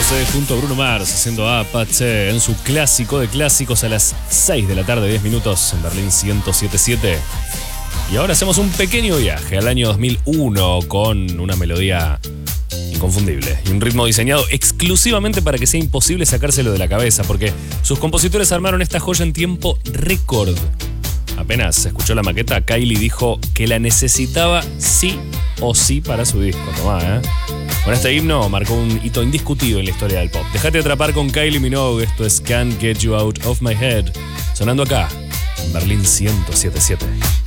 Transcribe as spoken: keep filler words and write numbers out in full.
Beyoncé junto a Bruno Mars haciendo Apache en su clásico de clásicos a las seis de la tarde, diez minutos en Berlín ciento siete punto siete. Y ahora hacemos un pequeño viaje al año dos mil uno con una melodía inconfundible y un ritmo diseñado exclusivamente para que sea imposible sacárselo de la cabeza, porque sus compositores armaron esta joya en tiempo récord. Apenas se escuchó la maqueta, Kylie dijo que la necesitaba sí o sí para su disco. Tomá, ¿eh? Con este himno marcó un hito indiscutido en la historia del pop. Dejate atrapar con Kylie Minogue. Esto es Can't Get You Out of My Head, sonando acá en Berlín ciento siete punto siete.